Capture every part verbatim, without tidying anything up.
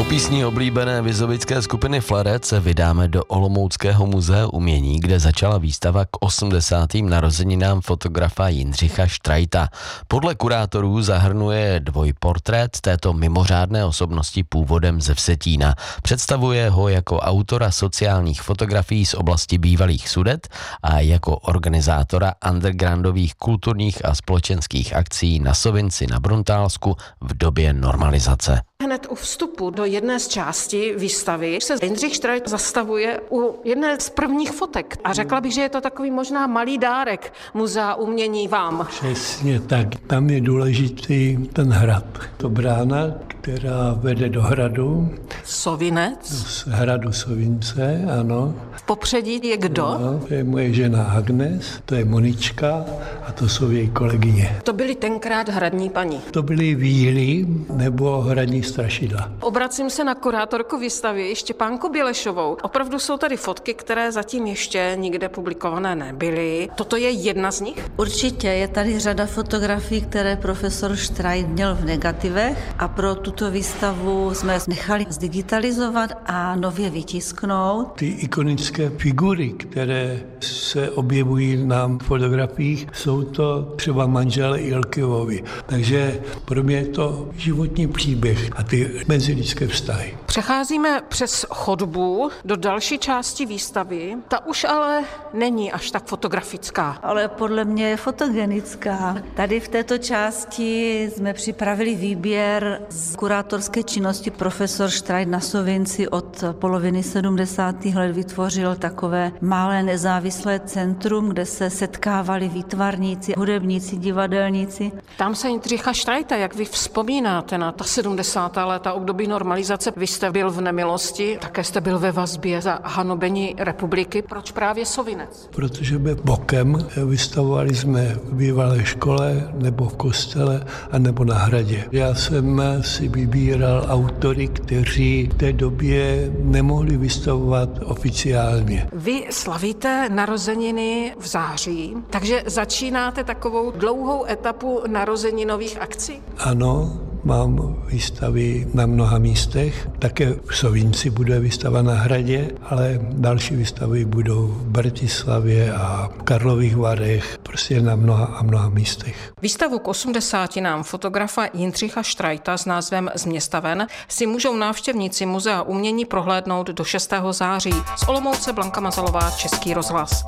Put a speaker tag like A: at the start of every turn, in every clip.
A: Po písni oblíbené vizovické skupiny Flaret se vydáme do Olomouckého muzea umění, kde začala výstava k osmdesátým narozeninám fotografa Jindřicha Štrajta. Podle kurátorů zahrnuje dvojportrét této mimořádné osobnosti původem ze Vsetína. Představuje ho jako autora sociálních fotografií z oblasti bývalých Sudet a jako organizátora undergroundových kulturních a společenských akcí na Sovinci na Bruntálsku v době normalizace.
B: Hned u vstupu do jedné z části výstavy se Jindřich Štrajt zastavuje u jedné z prvních fotek. A řekla bych, že je to takový možná malý dárek Muzea umění vám.
C: Přesně tak. Tam je důležitý ten hrad. To brána, která vede do hradu.
B: Sovinec?
C: Z hradu Sovince, ano.
B: V popředí je kdo?
C: No, to je moje žena Agnes, to je Monička a to jsou její kolegyně.
B: To byly tenkrát hradní paní.
C: To byly víly nebo hradní strašidla.
B: Obracím se na kurátorku výstavy Štěpánku Bělešovou. Opravdu jsou tady fotky, které zatím ještě nikde publikované nebyly. Toto je jedna z nich?
D: Určitě je tady řada fotografií, které profesor Štrajt měl v negativech a pro tuto výstavu jsme nechali zdigitalizovat a nově vytisknout.
C: Ty ikonické figury, které se objevují na fotografiích, jsou to třeba manželé Ilkevovi. Takže pro mě je to životní příběh a ty mezilidské vztahy.
B: Přecházíme přes chodbu do další části výstavy. Ta už ale není až tak fotografická.
D: Ale podle mě je fotogenická. Tady v této části jsme připravili výběr z kurátorské činnosti. Profesor Štrajt na Sovinci od poloviny sedmdesátých let vytvořil takové malé nezávislé centrum, kde se setkávali výtvarníci, hudebníci, divadelníci.
B: Tam se Jindřicha Štrajta, jak vy vzpomínáte na ta sedmdesátá léta období normalizace, vy jste byl v nemilosti, také jste byl ve vazbě za hanobení republiky. Proč právě Sovinec?
C: Protože by bokem vystavovali jsme v bývalé škole nebo v kostele a nebo na hradě. Já jsem si vybíral autory, kteří v té době nemohli vystavovat oficiálně.
B: Vy slavíte narozeniny v září, takže začínáte takovou dlouhou etapu narozeninových akcí?
C: Ano, mám výstavy na mnoha místech, také v Sovinci bude výstava na hradě, ale další výstavy budou v Bratislavě a v Karlových Varech, prostě na mnoha a mnoha místech.
B: Výstavu k osmdesátinám fotografa Jindřicha Štrajta s názvem Z města ven si můžou návštěvníci Muzea umění prohlédnout do šestého září. Z Olomouce Blanka Mazalová, Český rozhlas.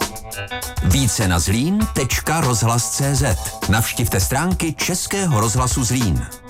E: Více na zlín tečka rozhlas tečka cé zet. Navštivte stránky Českého rozhlasu Zlín.